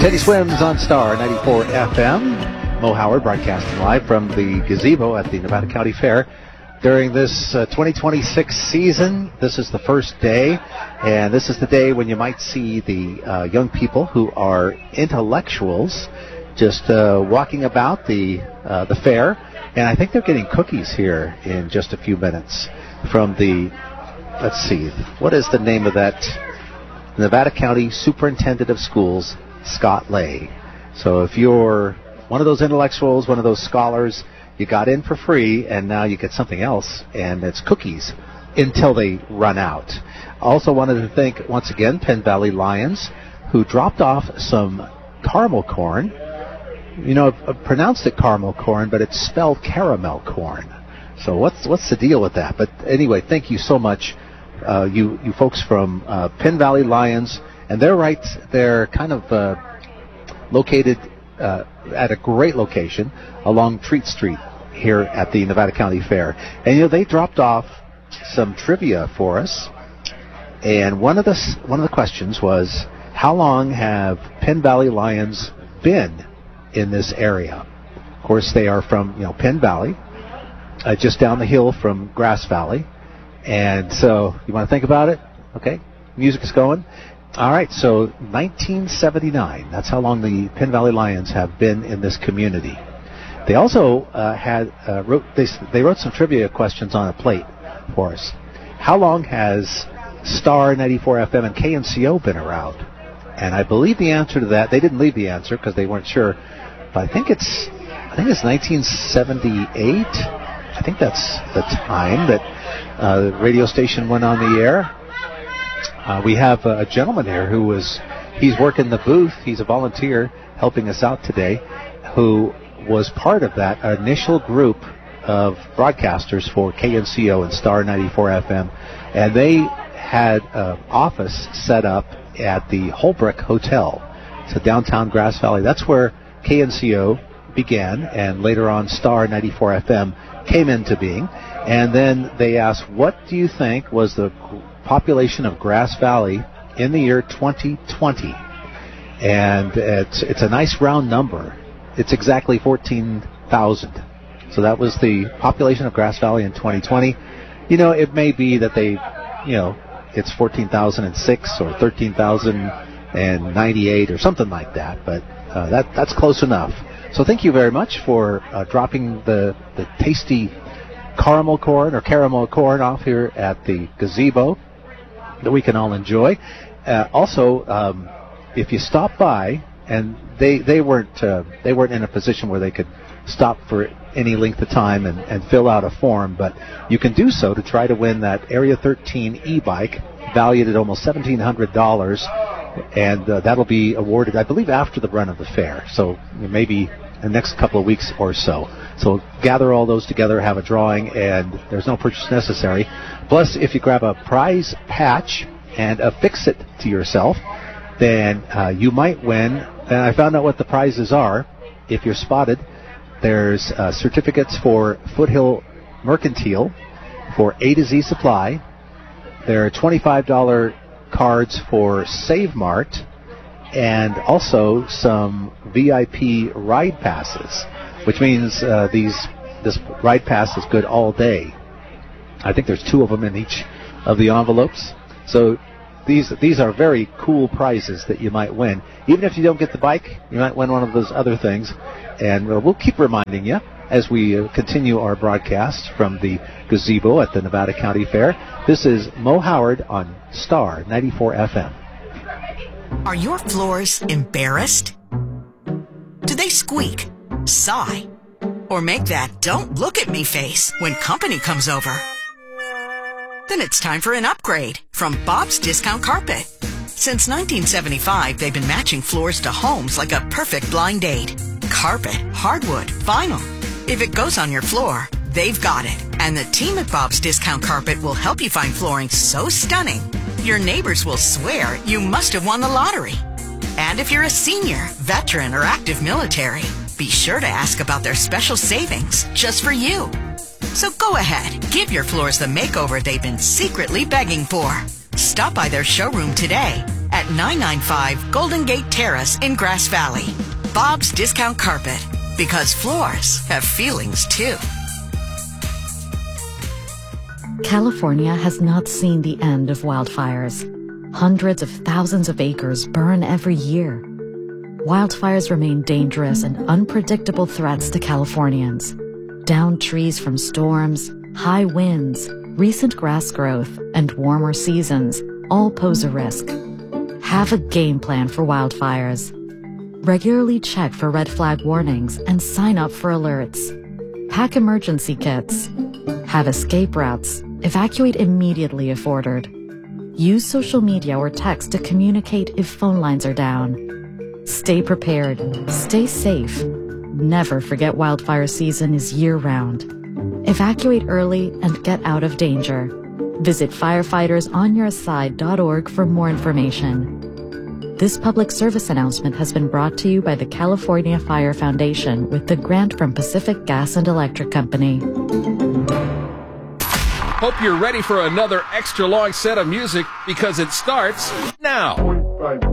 Teddy Swims on Star 94 FM. Mo Howard broadcasting live from the gazebo at the Nevada County Fair. During this 2026 season, this is the first day, and this is the day when you might see the young people who are intellectuals just walking about the fair. And I think they're getting cookies here in just a few minutes from the, let's see, what is the name of that? Nevada County Superintendent of Schools, Scott Lay. So if you're one of those intellectuals, one of those scholars, you got in for free, and now you get something else, and it's cookies until they run out. Also wanted to thank, once again, Penn Valley Lions, who dropped off some caramel corn. You know, I've pronounced it caramel corn, but it's spelled caramel corn. So what's the deal with that? But anyway, thank you so much, you folks from Penn Valley Lions, and they're kind of located at a great location along Treat Street here at the Nevada County Fair. And, you know, they dropped off some trivia for us. And one of the questions was, how long have Penn Valley Lions been in this area? Of course, they are from, Penn Valley, just down the hill from Grass Valley. And so, you want to think about it? Okay, music is going. All right, so 1979, that's how long the Penn Valley Lions have been in this community. They also wrote some trivia questions on a plate for us. How long has Star 94 FM and KNCO been around? And I believe the answer to that, they didn't leave the answer because they weren't sure, but I think it's 1978. I think that's the time that the radio station went on the air. We have a gentleman here he's working the booth. He's a volunteer helping us out today, who was part of that initial group of broadcasters for KNCO and Star 94 FM. And they had an office set up at the Holbrook Hotel. So downtown Grass Valley. That's where KNCO began, and later on Star 94 FM came into being. And then they asked, what do you think was the population of Grass Valley in the year 2020? And it's a nice round number. It's exactly 14,000. So that was the population of Grass Valley in 2020. You know, it may be that it's 14,006 or 13,098 or something like that, but that's close enough. So thank you very much for dropping the tasty caramel corn off here at the gazebo that we can all enjoy. Also, if you stop by, and they weren't in a position where they could stop for any length of time and fill out a form, but you can do so to try to win that Area 13 e-bike valued at almost $1,700, and that'll be awarded, I believe, after the run of the fair. So maybe the next couple of weeks or so. So gather all those together, have a drawing, and there's no purchase necessary. Plus, if you grab a prize patch and affix it to yourself, then you might win. And I found out what the prizes are. If you're spotted, there's certificates for Foothill Mercantile for A to Z Supply. There are $25 cards for Save Mart, and also some VIP ride passes, which means this ride pass is good all day. I think there's 2 of them in each of the envelopes. So these are very cool prizes that you might win. Even if you don't get the bike, you might win one of those other things. And we'll keep reminding you as we continue our broadcast from the gazebo at the Nevada County Fair. This is Mo Howard on Star 94 FM. Are your floors embarrassed? Do they squeak, sigh, or make that "don't look at me" face when company comes over? Then it's time for an upgrade from Bob's Discount Carpet. Since 1975, they've been matching floors to homes like a perfect blind date. Carpet, hardwood, vinyl. If it goes on your floor, they've got it. And the team at Bob's Discount Carpet will help you find flooring so stunning, your neighbors will swear you must have won the lottery. And if you're a senior, veteran, or active military, be sure to ask about their special savings just for you. So go ahead, give your floors the makeover they've been secretly begging for. Stop by their showroom today at 995 Golden Gate Terrace in Grass Valley. Bob's Discount Carpet, because floors have feelings too. California has not seen the end of wildfires. Hundreds of thousands of acres burn every year. Wildfires remain dangerous and unpredictable threats to Californians. Downed trees from storms, high winds, recent grass growth, and warmer seasons all pose a risk. Have a game plan for wildfires. Regularly check for red flag warnings and sign up for alerts. Pack emergency kits. Have escape routes. Evacuate immediately if ordered. Use social media or text to communicate if phone lines are down. Stay prepared. Stay safe. Never forget wildfire season is year-round. Evacuate early and get out of danger. Visit firefightersunyourside.org for more information. This public service announcement has been brought to you by the California Fire Foundation with the grant from Pacific Gas and Electric Company. Hope you're ready for another extra long set of music because it starts now.